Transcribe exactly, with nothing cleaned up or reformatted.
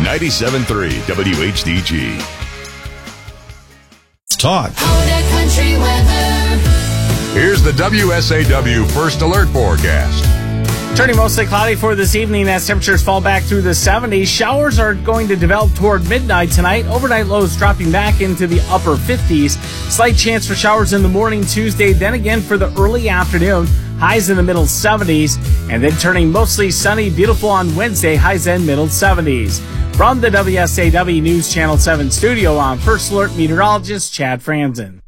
ninety-seven point three W H D G. Talk. Country weather. Here's the W S A W First Alert forecast. Turning mostly cloudy for this evening as temperatures fall back through the seventies. Showers are going to develop toward midnight tonight. Overnight lows dropping back into the upper fifties. Slight chance for showers in the morning Tuesday, then again for the early afternoon. Highs in the middle seventies, and then turning mostly sunny, beautiful on Wednesday. Highs in middle seventies. From the W S A W News Channel seven studio, I'm First Alert meteorologist Chad Franzen.